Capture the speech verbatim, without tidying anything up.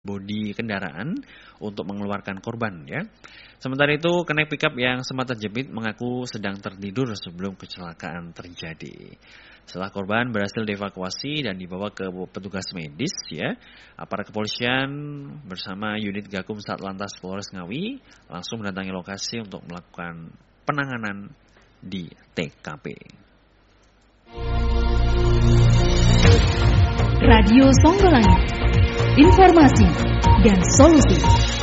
bodi kendaraan untuk mengeluarkan korban ya. Sementara itu, kenek pickup yang sempat terjepit mengaku sedang tertidur sebelum kecelakaan terjadi. Setelah korban berhasil dievakuasi dan dibawa ke petugas medis ya, aparat kepolisian bersama unit Gakum Satlantas Polres Ngawi langsung mendatangi lokasi untuk melakukan penanganan di T K P. Radio Songgolangit, informasi dan solusi.